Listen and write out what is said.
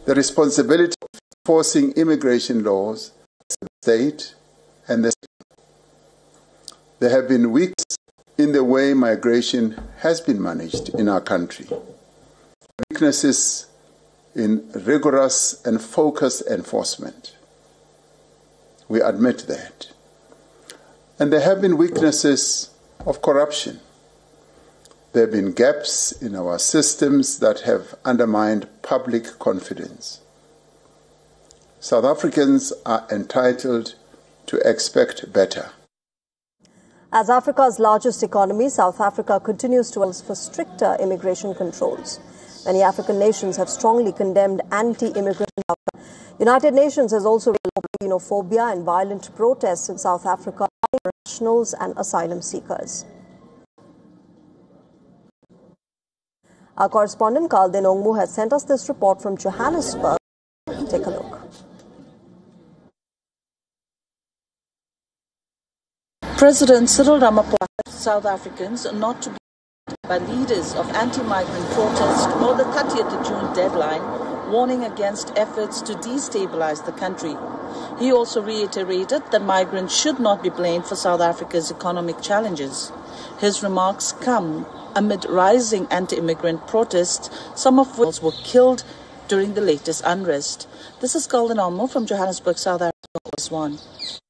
The responsibility of enforcing immigration laws is the state and the state. There have been weeks in the way migration has been managed in our country. Weaknesses in rigorous and focused enforcement. We admit that. And there have been weaknesses of corruption. There have been gaps in our systems that have undermined public confidence. South Africans are entitled to expect better. As Africa's largest economy, South Africa continues to ask for stricter immigration controls. Many African nations have strongly condemned anti-immigrant. United Nations has also revealed xenophobia and violent protests in South Africa by nationals and asylum seekers. Our correspondent Kalden Ongmu has sent us this report from Johannesburg. Take a look. President Cyril Ramaphosa urged South Africans not to be by leaders of anti-migrant protests nor the 30th of June deadline, warning against efforts to destabilize the country. He also reiterated that migrants should not be blamed for South Africa's economic challenges. His remarks come amid rising anti-immigrant protests, some of which were killed during the latest unrest. This is Kalden Ongmu from Johannesburg, South Africa, Voice One.